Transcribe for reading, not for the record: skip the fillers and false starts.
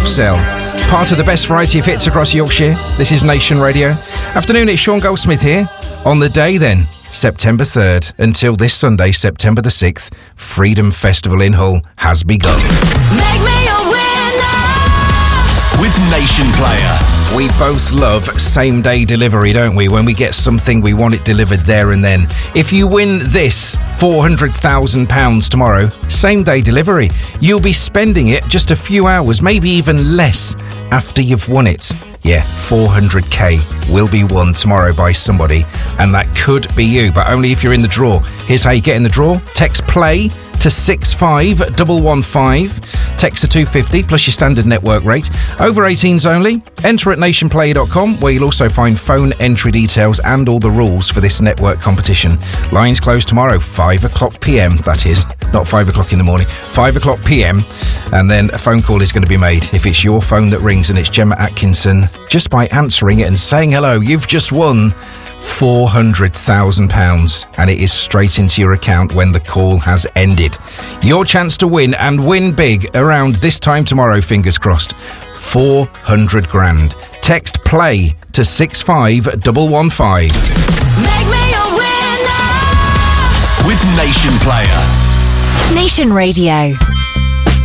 Soft Cell. Part of the best variety of hits across Yorkshire. This is Nation Radio. Afternoon, it's Sean Goldsmith here. On the day then, September 3rd, until this Sunday, September the 6th, Freedom Festival in Hull has begun. Make me a winner with Nation Player. We both love same-day delivery, don't we? When we get something, we want it delivered there and then. If you win this £400,000 tomorrow, same-day delivery, you'll be spending it just a few hours, maybe even less, after you've won it. Yeah, 400k will be won tomorrow by somebody, and that could be you, but only if you're in the draw. Here's how you get in the draw. Text PLAY to 65115. Text to 250 plus your standard network rate. Over 18s only. Enter at nationplay.com, where you'll also find phone entry details and all the rules for this network competition. Lines close tomorrow, 5 o'clock p.m. That is, not 5 o'clock in the morning, 5 o'clock p.m. And then a phone call is going to be made. If it's your phone that rings and it's Gemma Atkinson, just by answering it and saying hello, you've just won £400,000, and it is straight into your account when the call has ended. Your chance to win, and win big, around this time tomorrow, fingers crossed. 400 grand. Text PLAY to 65115. Make me a winner with Nation Player. Nation Radio.